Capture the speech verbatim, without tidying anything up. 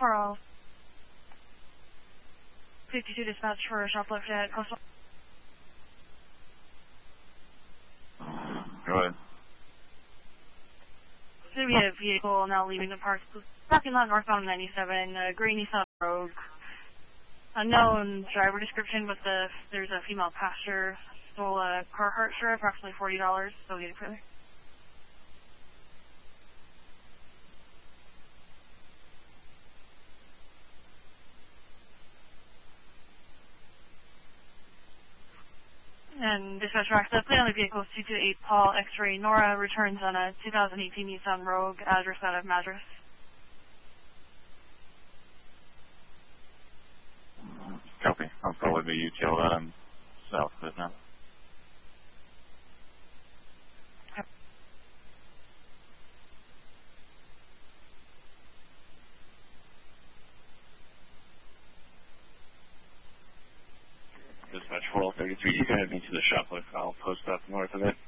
four oh. fifty-two dispatch for a shoplift at Coastal. Go ahead. There's going to be a vehicle now leaving the park, parking lot northbound ninety-seven, a gray Nissan Rogue. Unknown driver description, but the there's a female passenger. Stole a Carhartt shirt, approximately forty dollars. So get it further. And dispatch rocks the plate on the vehicle is two two eight Paul X-ray Nora, returns on a two thousand eighteen Nissan Rogue, address out of Madras. Copy. I'll probably be U T L that. I'm south of it now. Dispatch four thirty-three, you can head me to the shoplift. I'll post up north of it.